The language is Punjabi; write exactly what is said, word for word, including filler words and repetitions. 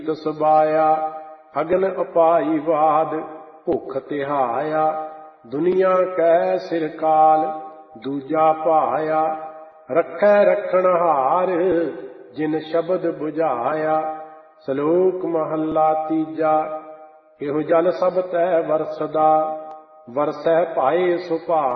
ਪ੍ਰੀਤ ਸੁਭਾਇਆ। ਅਗਨ ਅਪਾਈ ਬਾਦ ਭੁੱਖ ਤਿਹਾਇਆ। ਦੁਨੀਆ ਕੈ ਸਿਰ ਕਾਲ ਦੂਜਾ ਭਾਇਆ। ਰੱਖੈ ਰੱਖਣਹਾਰ ਜਿਨ ਸ਼ਬਦ ਬੁਝਾਇਆ। ਸਲੋਕ ਮਹੱਲਾ ਤੀਜਾ। ਇਹੋ ਜਲ ਸਭ ਤੈ ਵਰਸਦਾ, ਵਰਸੈ ਭਾਏ ਸੁਭਾ।